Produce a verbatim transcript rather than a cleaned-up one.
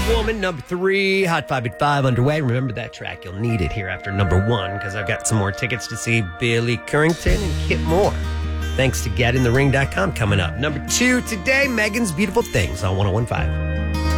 Woman, number three. Hot Five at Five underway. Remember that track. You'll need it here after number one because I've got some more tickets to see Billy Currington and Kit Moore. Thanks to get in the ring dot com coming up. Number two today, Megan's Beautiful Things on one oh one point five.